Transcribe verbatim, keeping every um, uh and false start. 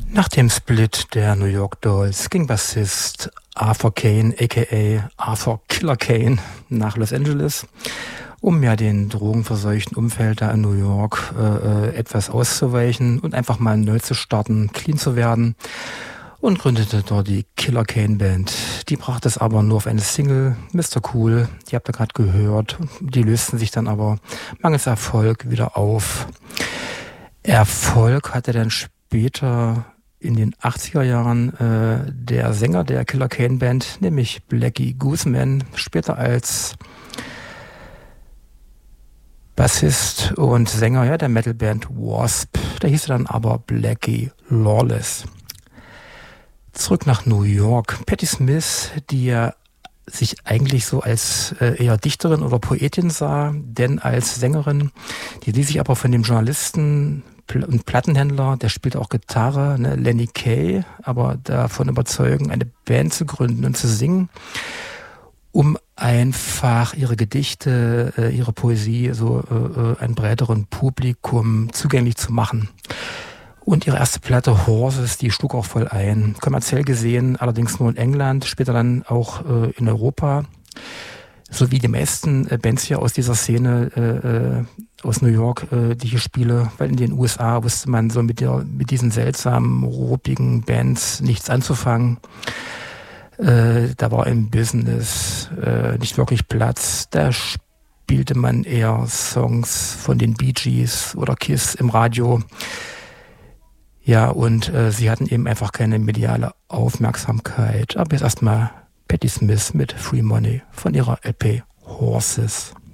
Nach dem Split der New York Dolls ging Bassist Arthur Kane, aka Arthur Killer Kane, nach Los Angeles, um ja den drogenverseuchten Umfeld da in New York äh, etwas auszuweichen und einfach mal neu zu starten, clean zu werden, und gründete dort die Killer Kane Band. Die brachte es aber nur auf eine Single, Mister Cool, die habt ihr gerade gehört. Die lösten sich dann aber mangels Erfolg wieder auf. Erfolg hatte dann später in den achtziger Jahren äh, der Sänger der Killer Kane Band, nämlich Blackie Gooseman, später als Bassist und Sänger ja, der Metalband Wasp. Der hieß dann aber Blackie Lawless. Zurück nach New York. Patti Smith, die ja sich eigentlich so als äh, eher Dichterin oder Poetin sah, denn als Sängerin, die ließ sich aber von dem Journalisten und Plattenhändler, der spielte auch Gitarre, ne, Lenny Kaye, aber davon überzeugen, eine Band zu gründen und zu singen, um einfach ihre Gedichte, äh, ihre Poesie so äh, einem breiteren Publikum zugänglich zu machen. Und ihre erste Platte Horses, die schlug auch voll ein. Kommerziell gesehen, allerdings nur in England, später dann auch äh, in Europa. So wie die meisten äh, Bands hier aus dieser Szene äh, aus New York, äh, die ich spiele, weil in den U S A wusste man so mit, der, mit diesen seltsamen, ruppigen Bands nichts anzufangen. Äh, da war im Business äh, nicht wirklich Platz. Da spielte man eher Songs von den Bee Gees oder Kiss im Radio. Ja, und äh, sie hatten eben einfach keine mediale Aufmerksamkeit. Aber jetzt erstmal Patti Smith mit Free Money von ihrer L P Horses.